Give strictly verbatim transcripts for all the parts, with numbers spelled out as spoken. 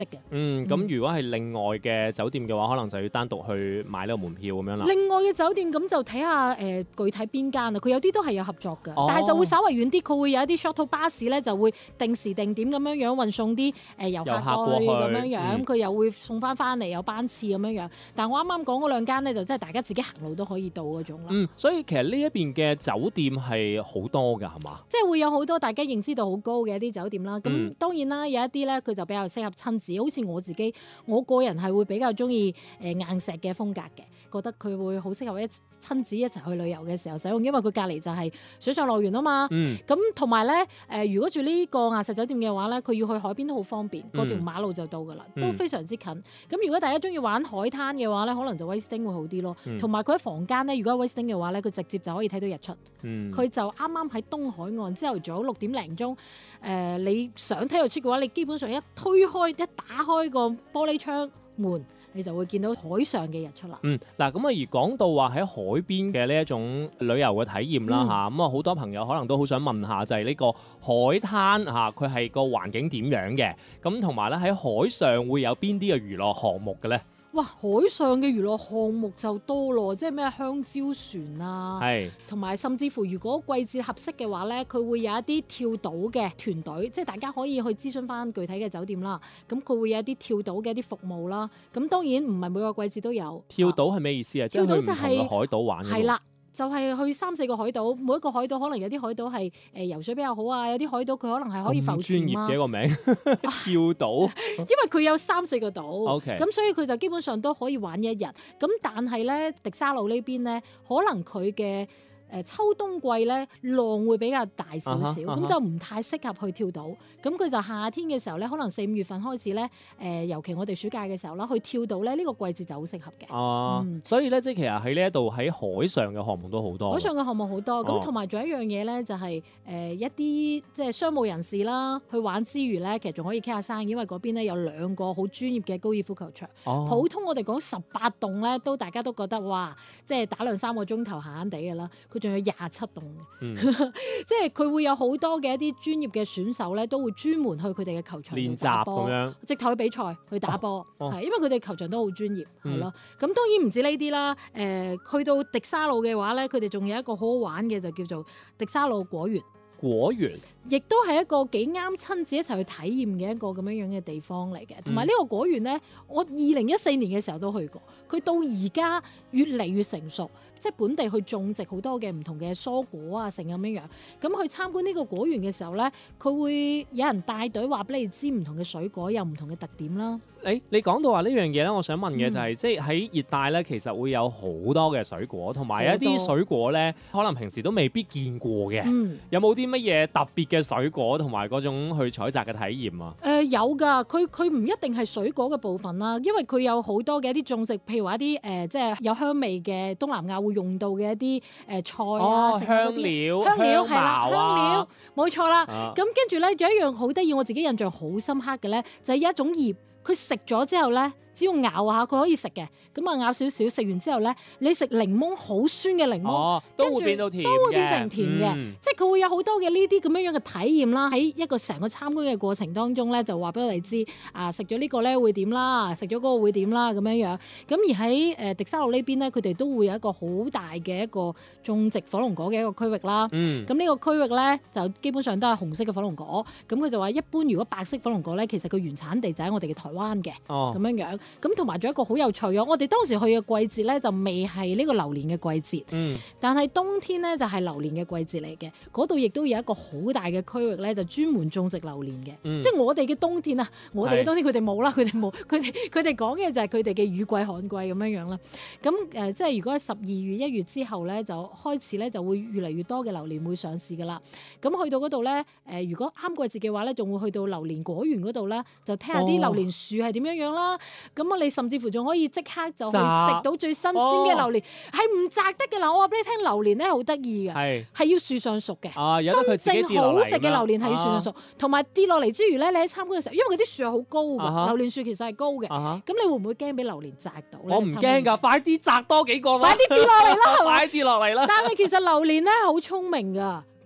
嘅。 嗯，咁如果係另外嘅酒店嘅話，可能就要單獨去買呢個門票咁樣啦。 另外嘅酒店咁就睇下誒具體邊間啊，佢有啲都係有合作㗎， 哦但係就會稍為遠啲，佢會有一啲 shuttle 巴士咧，就會定時定點咁樣樣運送啲誒遊客遊客過去過去咁樣樣， 嗯佢又會送翻翻嚟有班次咁樣樣。但係我啱啱講嗰兩間咧，就真係大家自己行路都可以到嗰種啦。 嗯，所以其實呢一邊嘅酒店係好多㗎，係嘛？ 即係會有好多大家認知度好高嘅一啲酒店啦。咁、 嗯當然啦，有一啲咧佢就比較適合親子，好似我自己，我個人係會比較中意誒硬石嘅風格嘅，覺得佢會好適合一親子一齊去旅遊嘅時候使用，因為佢隔離就係水上樂園啊嘛。 嗯， 咁同埋咧誒，如果住呢個硬石酒店嘅話咧，佢要去海邊都好方便，過條嗯馬路就到噶啦， 嗯都非常之近。咁如果大家中意玩海灘嘅話咧，可能就威斯汀會好啲咯。 嗯同埋佢喺房間咧，如果喺威斯汀嘅話咧，佢直接就可以睇到日出。 嗯， 佢就啱啱喺東海岸，朝頭早六點零鐘，誒、你想睇日出嘅話，你基本上一推開一打開個玻璃窗門，你就會見到海上嘅日出啦。 嗯，嗱咁啊，而講到話喺海邊嘅呢一種旅遊嘅體驗啦嗯嚇，咁啊好多朋友可能都好想問下，就係呢個海灘嚇，佢係個環境點樣嘅？咁同埋咧喺海上會有邊啲嘅娛樂項目嘅咧？ 哇！海上嘅娛樂項目就多咯，即係咩香蕉船啊， 係同埋甚至乎如果季節合適嘅話咧，佢會有一啲跳島嘅團隊，即係大家可以去諮詢翻具體嘅酒店啦。咁佢會有一啲跳島嘅一啲服務啦。咁當然唔係每個季節都有。 跳島係咩意思啊？即係去唔同跳島就係嘅海島玩嗰度係啦。就係去三四個海島，每一個海島可能有啲海島係誒游水比較好啊，有啲海島佢可能係可以浮咁專業潛啊嘅一。個名，跳島。 因為佢有三四個島 OK 咁所以佢就基本上都可以玩一日。咁但係咧，迪沙路呢邊咧，可能佢嘅誒秋冬季咧浪會比較大少少，咁、 啊哈啊哈就唔太適合去跳島。咁佢就夏天嘅時候咧，可能四五月份開始咧，誒、呃、尤其我哋暑假嘅時候啦，去跳島咧，呢、這個季節就好適合嘅。 啊， 嗯所以咧，即係其實喺呢一度喺海上嘅項目都好多。 海上嘅項目好多， 哦咁同埋仲有一樣嘢咧，就係、誒、一啲即係商務人士啦，去玩之餘咧，其實仲可以傾下生意，因為嗰邊咧有兩個好專業嘅高爾夫球場。 哦普通我哋講十八棟咧，都大家都覺得哇，即係打兩三個鐘頭閒閒地嘅啦。佢仲有廿七棟嘅， 嗯即係佢會有好多嘅一啲專業嘅選手咧，都會專門去佢哋嘅球場練習度打波咁樣。 直頭去比賽去打波，係、 哦因為佢哋球場都好專業，係、 嗯咯。咁當然唔止呢啲啦，誒、去到迪沙路嘅話咧，佢哋仲有一個好好玩嘅就叫做迪沙路果園。 果園亦都係一個幾啱親子一齊去體驗嘅一個咁樣樣嘅地方嚟嘅，同埋呢個果園呢，我二零一四年嘅時候都去過，佢到而家越嚟越成熟，即係本地去種植好多嘅唔同嘅蔬果啊，成咁樣樣。咁去參觀呢個果園嘅時候呢，佢會有人帶隊話俾你知唔同嘅水果有唔同嘅特點啦。 誒，你講到話呢樣嘢咧，我想問嘅嗯就係、即係喺熱帶咧，其實會有好多嘅水果，同埋有一啲好多水果咧，可能平時都未必見過嘅。 嗯。 有冇啲乜嘢特別嘅水果同埋嗰種去採摘嘅體驗啊？ 誒、呃有㗎，佢佢唔一定係水果嘅部分啦，因為佢有好多嘅一啲種植，譬如話一啲誒、呃即係有香味嘅東南亞會用到嘅一啲誒、呃、菜啊， 哦， 食嗰香啲料、 香料係啦， 茅香料啊， 冇錯啦。 啊咁跟住咧，仲有一樣好得意，我自己印象好深刻嘅咧，就係、有一種葉，佢食咗之後咧，只要咬下佢可以食嘅，咁啊咬少少，食完之後咧，你食檸檬好酸嘅檸檬。 哦，都跟住會變到甜嘅， 都會變成甜嘅， 嗯即係佢會有好多嘅呢啲咁樣樣嘅體驗啦。喺一個成個參觀嘅過程當中咧，就話俾我哋知啊，食咗呢個咧會點啦，食咗嗰個會點啦咁樣樣。咁而喺誒、呃、迪沙路呢邊咧，佢哋都會有一個好大嘅一個種植火龍果嘅一個區域啦。 嗯咁呢個區域咧就基本上都係紅色嘅火龍果。咁佢就話一般如果白色火龍果咧，其實佢原產地就喺我哋嘅台灣嘅。 哦咁樣樣，咁同埋仲有一個好有趣啊！我哋當時去嘅季節咧就未係呢個榴蓮嘅季節， 嗯但係冬天咧就係榴蓮嘅季節嚟嘅。嗰度亦都有一個好大嘅區域咧，就專門種植榴蓮嘅。 嗯即係我哋嘅冬天啊，我哋係嘅冬天佢哋冇啦，佢哋冇，佢哋佢哋講嘅就係佢哋嘅雨季、旱季咁樣樣啦。咁誒、呃，即係如果喺十二月、一月之後咧，就開始咧就會越嚟越多嘅榴蓮會上市噶啦。咁去到嗰度咧，誒、呃，如果啱季節嘅話咧，仲會去到榴蓮果園嗰度咧，就睇下啲榴蓮樹係點樣樣啦。咁啊，你甚至乎仲可以即刻就去食到最新鮮嘅榴蓮，係唔摘得嘅嗱。我話俾你聽，榴蓮咧好得意嘅， 係係要樹上熟嘅。 啊，有得佢自己真跌落嚟正好食嘅榴蓮係要樹上熟，同埋跌落嚟之餘咧，你喺參觀嘅時候，因為佢啲樹係好高啊哈嘅，榴蓮樹其實係高嘅， 啊哈咁你會唔會驚俾榴蓮摘到咧？ 我唔驚㗎，快啲摘多幾個啦， 快啲跌落嚟啦，係嘛？ 快啲跌落嚟啦！ 但係其實榴蓮咧好聰明㗎。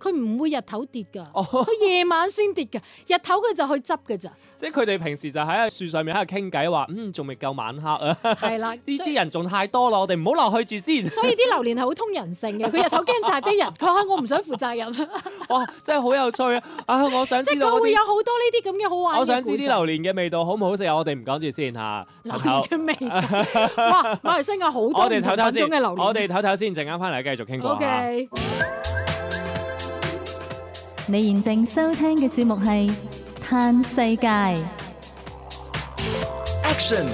佢唔會日頭跌㗎， 哦佢夜晚先跌㗎，日頭佢就去執㗎咋。 即係佢哋平時就喺樹上面喺度傾偈，話嗯仲未夠晚黑啊！ 係啦， 呢啲人仲太多啦，我哋唔好落去住先。 所以啲榴蓮係好通人性嘅，佢日頭驚炸啲人，佢話我唔想負責任。 哇，真係好有趣啊！啊，我想即係知道嗰啲， 佢會有好多呢啲咁嘅好玩嘅我想知啲故仔榴蓮嘅味道好唔好食啊！我哋唔講住先嚇， 榴唞蓮嘅味道。哇！馬來西亞好多我哋唔同唞唞先， 品種嘅榴蓮。 我哋唞唞先，陣間翻嚟繼續傾過 O 嚇。 K。 你現正收聽嘅節目係《嘆世界》。 Action！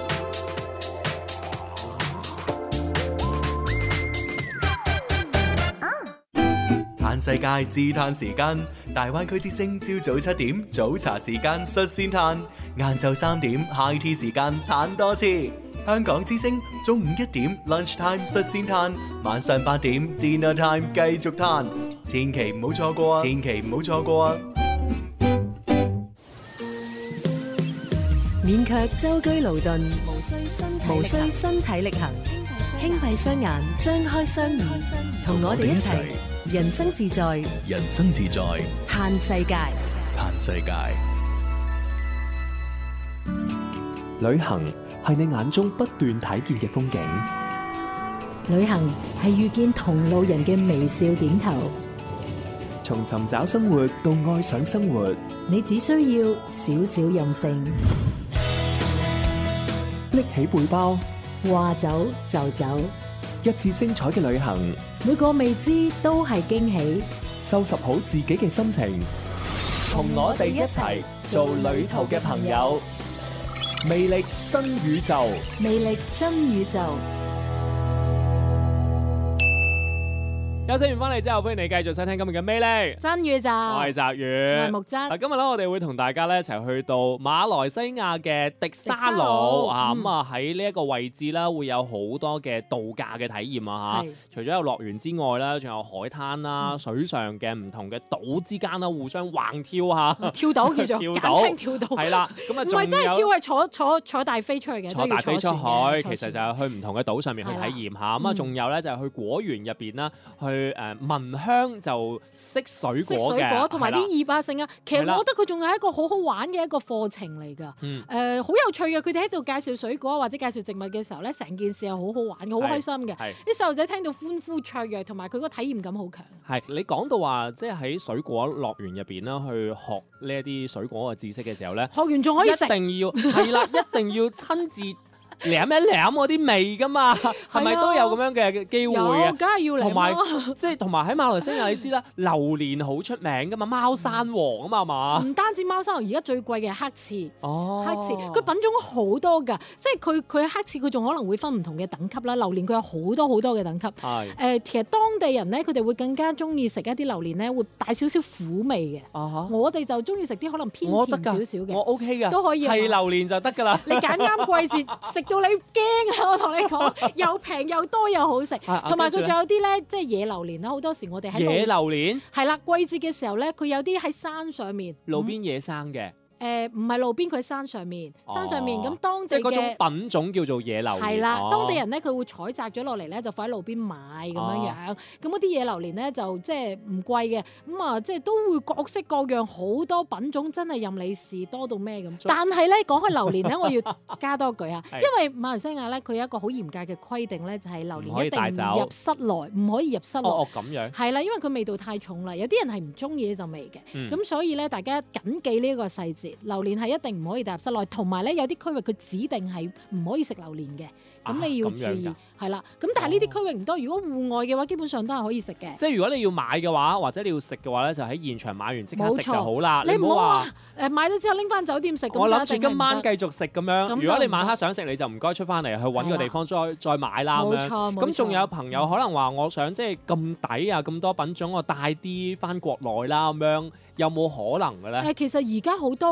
嘆世界自嘆時間，大灣區之聲朝早七點早茶時間率先嘆，晏晝三點 high tea 時間嘆多次。香港之聲中午一點 lunch time 率先嘆，晚上八點 dinner time 繼續嘆，千祈唔好錯過啊！千祈唔好錯過啊！ 勉強舟車勞頓， 無需身體無需身體力行，輕閉雙眼，張開雙耳，同我哋一齊人生自在， 人生自在， 嘆世界。 嘆世界。 旅行係你眼中不斷睇見嘅風景， 旅行係遇見同路人嘅微笑點頭， 從尋找生活到愛上生活， 你只需要少少任性， 拎起背包， 話走就走， 一次精彩嘅旅行， 每個未知都係驚喜。 收拾好自己嘅心情，同我哋一齊做旅途嘅朋友，魅力真宇宙。 魅力真宇宙。 休息完翻嚟之後，歡迎你繼續收聽今日嘅魅力。 真宇宙， 我係澤我係宇。 木真嗱，。今日咧，我哋會同大家咧一齊去到馬來西亞嘅迪沙迪沙魯魯啊， 嗯咁啊喺呢一個位置啦，會有好多嘅度假嘅體驗啊係嚇。除咗有樂園之外啦，仲有海灘啦、 嗯水上嘅唔同嘅島之間啦，互相橫跳嚇。 跳島叫做跳島簡稱跳島， 係啦，咁啊唔仲係真係跳， 有係坐坐坐大飛出去嘅， 坐大飛出都要坐去， 船嘅其實就係去唔同嘅島上面去體驗下。咁啊， 嗯仲有咧就係去果園入邊啦，去誒聞香就識水食果嘅， 水果同埋係啦啲葉啊剩啊，其實係啦我覺得佢仲係一個好好玩嘅一個課程嚟㗎。 嗯誒好有趣嘅，佢哋喺度介紹水果或者介紹植物嘅時候咧，成件事係好好玩嘅，好係開心嘅。 係啲細路仔聽到歡呼雀躍，同埋佢個體驗感好強。 係你講到話，即係喺水果樂園入邊啦，去學呢一啲水果嘅知識嘅時候咧， 學完仲可以食一，定要係啦，一定要親自舐一舐嗰啲味噶嘛，係咪都有咁樣嘅機會有嘅？ 梗係要嚟同埋啦。 即係同埋喺馬來西亞，你知啦，榴蓮好出名噶嘛，貓山王啊嘛，係嘛？ 唔單止貓山王，而家最貴嘅係黑刺。 哦， 黑刺佢品種好多㗎，即係佢佢黑刺佢仲可能會分唔同嘅等級啦。榴蓮佢有好多好多嘅等級。誒、 係其實當地人咧，佢哋會更加中意食一啲榴蓮咧，會帶少少苦味嘅。 啊我哋就中意食啲可能偏我得㗎甜少少嘅。 我 OK 噶， 都可以啊係榴蓮就得㗎啦。 你揀啱季節，食到你驚啊！我同你講，又平又多又好食， 啊同埋佢跟住呢仲有啲咧，即係野榴蓮啦。好多時我哋喺野路榴蓮， 係啦，季節嘅時候咧，佢有啲喺山上面， 路邊野生嘅， 誒唔係路邊，佢喺山上面，山上面咁哦當地即係嗰嘅。 種品種叫做野榴蓮。 係啦， 哦當地人咧佢會採摘咗落嚟咧，就放喺路邊賣咁樣樣。咁嗰啲野榴蓮咧就即係唔貴嘅，咁啊即係都會各式各樣好多品種，真係任你試，多到咩咁。但係咧講開榴蓮咧，我要加多句啊， 係因為馬來西亞咧佢有一個好嚴格嘅規定咧，就係榴唔可以蓮一定唔帶走入室內，唔可以入室內。 哦哦咁樣， 係啦，因為佢味道太重啦，有啲人係唔中意呢陣味嘅， 嗯咁、所以咧大家緊記呢一個細節，榴蓮係一定唔可以帶入室內，同埋咧有啲區域佢指定係唔可以食榴蓮嘅，咁、 啊你要注意咁樣㗎係啦。咁但係呢啲區域唔多，如果戶外嘅話，基本上都係可以食嘅。 即係如果你要買嘅話，或者你要食嘅話咧，就喺現場買完即刻食就冇錯好啦。 你唔好唔好話話誒買咗之後拎翻酒店食，咁我諗住就一定係唔今晚得繼續食咁樣。 咁就如果你唔得晚黑想食，你就唔該出翻嚟去揾個地方再再買啦咁樣。 冇錯，冇咁仲錯有朋友可能話，我想即係咁抵啊，咁多品種，我帶啲翻國內啦咁樣，有冇可能嘅咧？ 誒，其實而家好多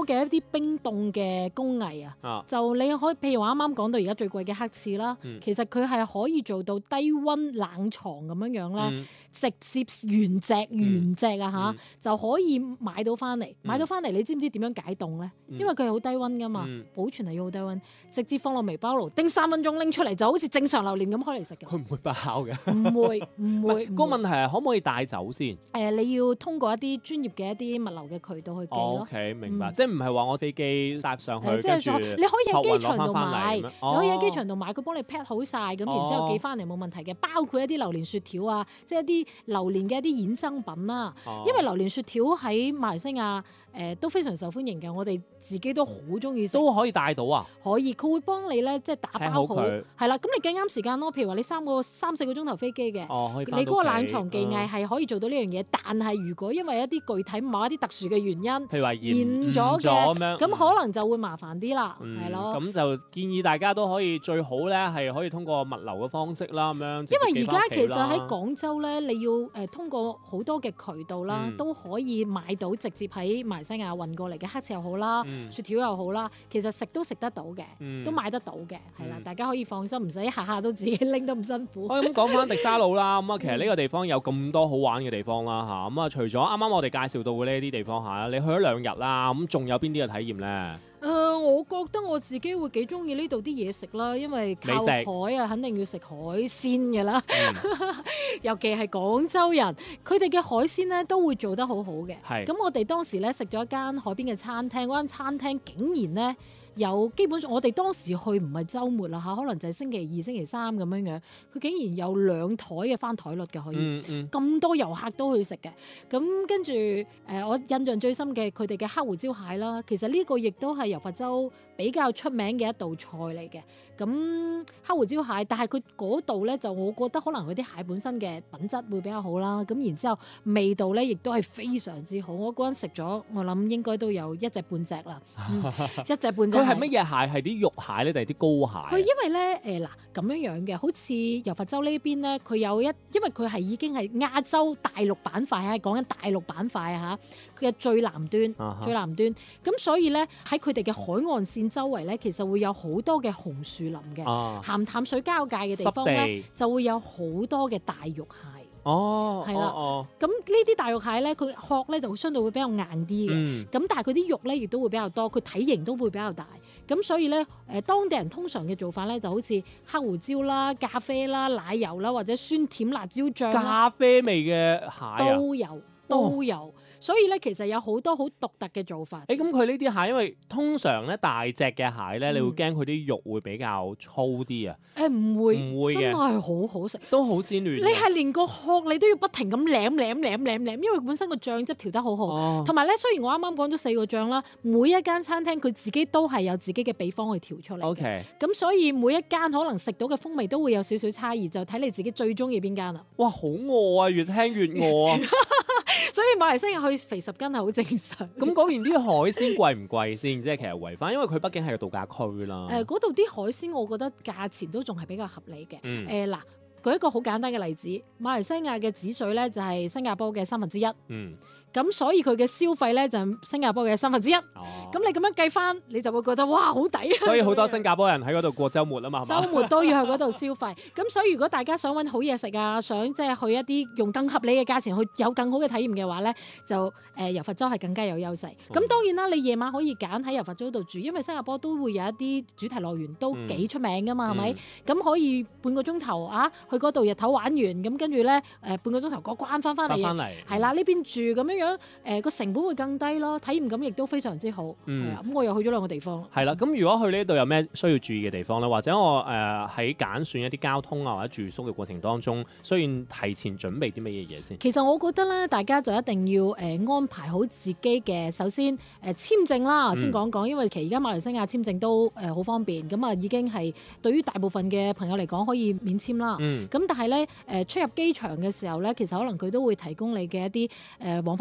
嘅一啲冰凍嘅工藝啊， 啊就你可以譬如話啱啱講到而家最貴嘅黑刺啦， 嗯其實佢係可以做到低温冷藏咁樣樣咧， 嗯直接原隻原隻啊嚇、 嗯就可以買到翻嚟，買到翻嚟你知唔知點樣解凍咧？ 嗯因為佢係好低温噶嘛， 嗯保存係要好低温，直接放落微波爐叮三分鐘拎出嚟就好似正常榴蓮咁開嚟食嘅， 佢唔會爆嘅。 唔會唔會。 個唔會問題係可唔可以帶走先？ 誒、你要通過一啲專業嘅一啲物流嘅渠道去寄咯。 O K，明白， 嗯即係唔係話我飛機搭上去， 誒即跟住係你可以喺機場度託運攞返返買，你嚟咁樣可以喺機哦場度買，佢幫你 pack 好晒，咁然哦之後寄翻嚟冇問題嘅。包括一啲榴蓮雪條啊，即係一啲榴蓮嘅一啲衍生品啦。 哦因為榴蓮雪條喺馬來西亞誒、都非常受歡迎嘅，我哋自己都好中意食。 都可以帶到啊。 可以，佢會幫你咧，即係打聽好包好， 佢係啦。咁你計啱時間咯。譬如話你三個三四個鐘頭飛機嘅。 哦，可以你返到屋企嗰個冷藏技藝嗯係可以做到呢樣嘢，但係如果因為一啲具體某一啲特殊嘅原因， 譬如話延延咗誤嘅咁樣， 咁可能就會麻煩啲啦， 嗯係咯。 咁就建議大家都可以最好咧係可以通過物流嘅方式啦，咁樣直接寄因為而家返屋企啦其實喺廣州咧，你要誒、通過好多嘅渠道啦， 嗯都可以買到直接喺馬來西亞運過嚟嘅黑刺又好啦， 嗯雪條又好啦，其實食都食得到嘅， 嗯都買得到嘅，係啦， 嗯大家可以放心，唔使下下都自己拎得咁辛苦。 可以咁講翻迪沙魯啦，咁啊其實呢個地方有咁多好玩嘅地方啦嚇，咁啊除咗啱啱我哋介紹到嘅呢啲地方嚇，你去咗兩日啦，咁仲有邊啲嘅體驗咧？ 誒、我覺得我自己會幾中意呢度啲嘢食啦，因為靠美食海啊，肯定要食海鮮嘅啦。 嗯尤其係廣州人，佢哋嘅海鮮咧都會做得好好嘅。 係咁我哋當時咧食咗一間海邊嘅餐廳，嗰間餐廳竟然咧有基本上我哋當時去唔係週末啦嚇，可能就係星期二、星期三咁樣樣，佢竟然有兩台嘅翻台率嘅可以。 嗯嗯， 咁多遊客都去食嘅，咁跟住誒、我印象最深嘅佢哋嘅黑胡椒蟹啦，其實呢個亦都係柔佛州比較出名嘅一道菜嚟嘅。咁黑胡椒蟹，但係佢嗰度咧就我覺得可能佢啲蟹本身嘅品質會比較好啦。咁然之後味道咧亦都係非常之好。我嗰陣食咗，我諗應該都有一隻半隻啦，嗯一隻半隻。 佢係乜嘢蟹？係啲肉蟹咧，定係啲膏蟹？ 佢因為咧誒嗱咁樣樣嘅，好似柔佛州呢邊咧，佢有一因為佢係已經係亞洲大陸板塊啊，講緊大陸板塊啊嚇，佢嘅最南端， 啊哈最南端。咁所以咧喺佢哋嘅海岸線周圍咧，其實會有好多嘅紅樹林嘅， 啊， 鹹淡水交界嘅地方咧， 濕地就會有好多嘅大肉蟹。 哦， 係啦哦， 咁呢啲大肉蟹咧，佢殼咧就會相對會比較硬啲嘅。 嗯， 咁但係佢啲肉咧亦都會比較多，佢體型都會比較大。咁所以咧，誒、當地人通常嘅做法咧，就好似黑胡椒啦、咖啡啦、奶油啦，或者酸甜辣椒醬啦， 咖啡味嘅蟹啊！ 都有都有。所以咧，其實有好多好獨特嘅做法。 誒咁佢呢啲蟹，因為通常咧大隻嘅蟹咧， 嗯你會驚佢啲肉會比較粗啲啊， 誒唔會， 唔會嘅真係好好食。 都好鮮嫩你嘅。 係連個殼你都要不停咁舐舐舐舐舐，因為本身個醬汁調得好好。 哦， 同埋咧，雖然我啱啱講咗四個醬啦，每一間餐廳佢自己都係有自己嘅秘方去調出嚟嘅。 OK， 咁所以每一間可能食到嘅風味都會有少少差異，就睇你自己最中意邊間啦。 哇，好餓啊！越聽越餓啊！ 所以馬來西亞去肥十斤係好正常。 咁嗰邊啲海鮮貴唔貴先？即係其實圍翻，因為佢畢竟係個度假區啦。 誒嗰度啲海鮮，我覺得價錢都仲係比較合理嘅。誒嗯嗱、舉一個好簡單嘅例子，馬來西亞嘅指水咧就係新加坡嘅三分之一，咁、 嗯， 所以佢嘅消費咧就係新加坡嘅三分之一。咁、 哦， 你咁樣計翻，你就會覺得哇好抵啊！ 所以好多咁樣新加坡人喺嗰度過週末啊嘛，係嘛？ 週末都要去嗰度消費，咁所以如果大家想揾好嘢食啊，想即係去一啲用更合理嘅價錢去有更好嘅體驗嘅話咧，就誒柔佛州係更加有優勢。咁、當然啦，你夜晚可以揀喺柔佛州度住，因為新加坡都會有一啲主題樂園都幾出名噶嘛，係咪、 嗯咁可以半個鐘頭啊，去嗰度日頭玩完，咁跟住咧誒半個鐘頭過關翻翻嚟。 翻翻嚟係啦，呢邊住咁樣樣，誒、個成本會更低咯，體驗感亦都非常之好。係嗯啊、咁我又去咗兩個地方。 係啦，咁如果去呢度有咩需要注意嘅地方咧？或者我誒喺揀選一啲交通啊或者住宿嘅過程當中，需要提前準備啲乜嘢嘢先？ 其實我覺得咧，大家就一定要誒、呃安排好自己嘅首先誒、呃、簽證啦，先講講，因為其實而家馬來西亞簽證都誒好、呃、方便，咁啊已經係對於大部分嘅朋友嚟講可以免簽啦。 嗯， 咁但係咧誒出入機場嘅時候咧，其實可能佢都會提供你嘅一啲誒、呃、往返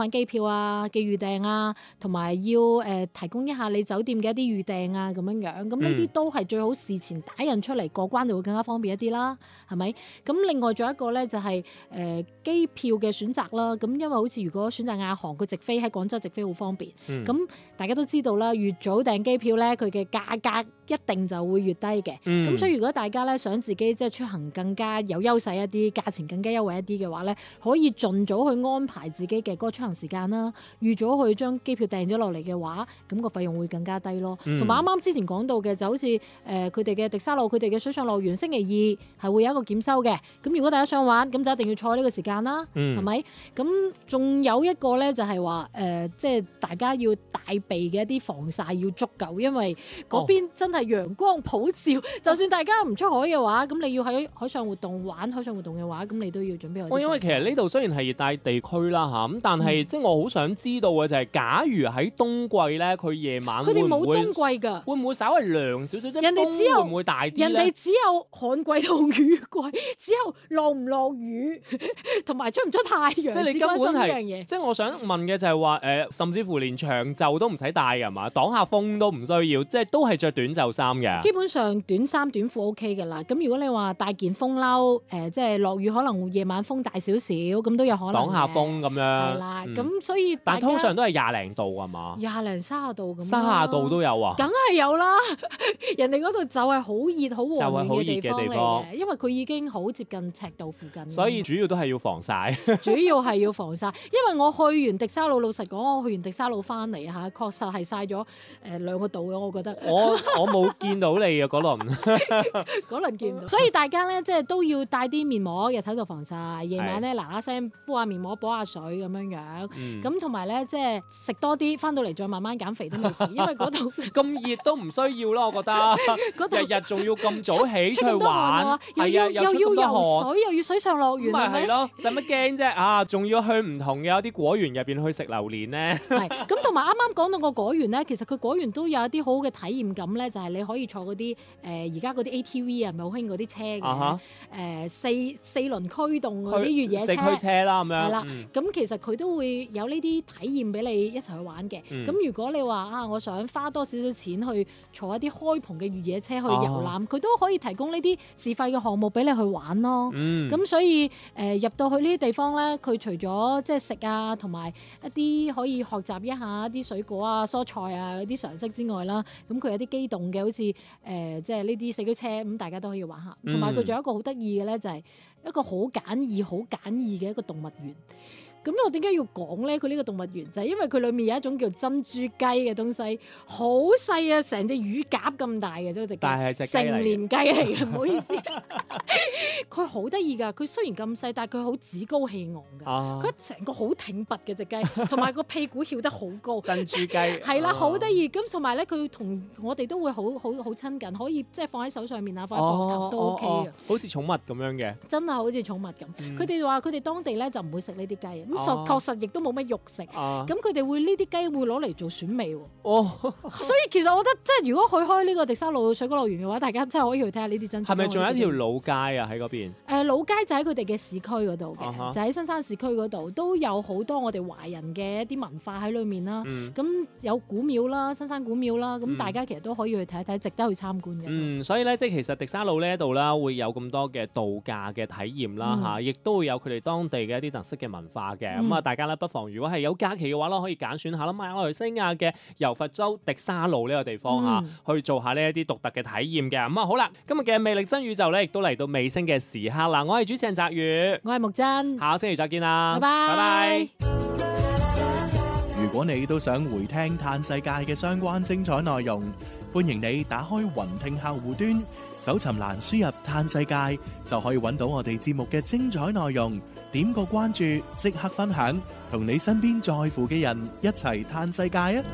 玩機票啊嘅預訂啊，同埋要誒、呃、提供一下你酒店嘅一啲預訂啊咁樣樣。咁呢啲都係最好事前打印出嚟，過關就會更加方便一啲啦，係咪？咁另外仲有一個咧就係誒機票嘅選擇啦。咁因為好似如果選擇亞航，佢直飛喺廣州直飛好方便。咁、嗯、大家都知道啦，越早訂機票咧，佢嘅價格一定就會越低嘅。咁、嗯、所以如果大家咧想自己即係出行更加有優勢一啲，價錢更加優惠一啲嘅話咧，可以盡早去安排自己嘅嗰個出行時間啦，預早去將機票訂咗落嚟嘅話，咁、個費用會更加低咯。同埋啱啱之前講到嘅就好似誒佢哋嘅迪沙路，佢哋嘅水上樂園星期二係會有一個檢修嘅。咁如果大家想玩，咁就一定要坐呢個時間啦，係、嗯、咪？咁仲有一個咧就係話誒，即係大家要帶備嘅一啲防曬要足夠，因為嗰邊真係陽光普照。哦、就算大家唔出海嘅話，咁你要喺海上活動玩海上活動嘅話，咁你都要準備好。哦， 因為其實呢度雖然係熱帶地區啦嚇，咁但係、嗯、即係我好想知道嘅就係，假如喺冬季咧，佢夜晚佢哋冇冬季㗎，會唔會稍微涼少少啫？人哋只有會唔會大啲咧？人哋只有旱季同雨季，只有落唔落雨同埋出唔出太陽。即係你根本係，即係我想問嘅就係話誒，甚至乎連長袖都唔使帶㗎嘛，擋下風都唔需要，即係都係着短袖衫嘅。基本上短衫短褲 OK 㗎啦。咁如果你話帶件風褸，誒、呃、即係落雨可能夜晚風大少少，咁都有可能擋下風咁樣。係啦，咁、嗯、所以但通常都係廿零度係嘛？廿零三十度咁。三十度都有啊？梗係有啦，人哋嗰度就係好熱好和暖嘅地方嚟嘅，因為佢已經好接近赤道附近。所以主要都係要防曬。主要係要防曬，因為我去完迪沙魯，老實講，我去完迪沙魯翻嚟嚇，確實係曬咗誒兩個度嘅，我覺得。我我冇見到你啊嗰輪，嗰輪見到。所以大家咧，即係都要帶啲面膜，日頭就防曬，夜晚咧嗱嗱聲敷下面膜，補下水咁樣樣。咁同埋咧，即係食多啲，翻到嚟再慢慢減肥都未遲，因為嗰度咁熱都唔需要咯，我覺得。日日仲要咁早起出去玩，係啊，又要游水，又要水上樂園，咪係咯，使乜驚啫？啊，仲要去唔同嘅有啲果園入邊去食榴蓮咧。係咁，同埋啱啱講到個果園咧，其實佢果園都有一啲好好嘅體驗感咧，就係你可以坐嗰啲誒而家嗰啲 A T V 啊，咪好興嗰啲車嘅誒四四輪驅動嗰啲越野車，四驅車啦咁樣。係啦，咁其實佢都會有呢啲體驗俾你一齊去玩嘅。咁如果你話啊，我想花多少少錢去坐一啲開篷嘅越野車去遊覽，佢都可以提供呢啲自費嘅項目俾你去玩咯。咁所以誒入到去呢啲地方咧，佢除咗即係食啊，同埋一啲可以學習一下一啲水果啊、蔬菜啊嗰啲常識之外啦，咁佢有啲機動嘅，好似誒即係呢啲四驅車，咁大家都可以玩下。同埋佢仲有一個好得意嘅咧，就係一個好簡易、好簡易嘅一個動物園。咁我點解要講咧？佢呢個動物園就係因為佢裏面有一種叫珍珠雞嘅東西，好細啊，成隻乳鴿咁大嘅啫，隻雞，成年雞嚟嘅，唔好意思。佢好得意㗎，佢雖然咁細，但係佢好趾高氣昂㗎。佢成、啊、個好挺拔嘅隻雞，同埋個屁股翹得好高。珍珠雞係啦，好得意。咁同埋咧，佢同我哋都會好好好親近，可以即係放喺手上面啊，放喺膊頭都 OK 嘅、哦哦哦，好似寵物咁樣嘅。真係好似寵物咁。佢哋話佢哋當地咧就唔會食呢啲雞。咁確實亦都冇乜肉食，咁佢哋會呢啲雞會攞嚟做選美喎。哦，所以其實我覺得即係如果去開呢個迪沙路水果樂園嘅話，大家真係可以去睇下呢啲珍珠。係咪仲有一條老街啊？喺嗰邊？誒、呃，老街就喺佢哋嘅市區嗰度嘅，uh-huh. 就喺新山市區嗰度都有好多我哋華人嘅一啲文化喺裏面啦。咁、嗯、有古廟啦，新山古廟啦，咁、嗯、大家其實都可以去睇一睇，值得去參觀嘅。嗯，所以咧，即係其實迪沙路呢一度啦，會有咁多嘅度假嘅體驗啦，嚇、嗯，亦都會有佢哋當地嘅一啲特色嘅文化嘅。咁、嗯、啊，大家咧不妨如果係有假期嘅話咧，可以揀選下啦，馬來西亞嘅柔佛州迪沙路呢個地方嚇、嗯，去做下呢一啲獨特嘅體驗嘅。咁啊，好啦，今日嘅魅力真宇宙咧，亦都嚟到尾聲嘅時刻啦。我係主持人澤宇，我係木真，下個星期再見啦，拜拜，拜拜。 如果你都想回聽嘆世界嘅相關精彩內容，歡迎你打開雲聽客戶端，搜尋欄輸入嘆世界，就可以揾到我哋節目嘅精彩內容。點個關注，即刻分享，同你身邊在乎嘅人一齊嘆世界啊！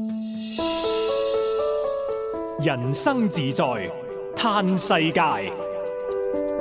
人生自在嘆世界。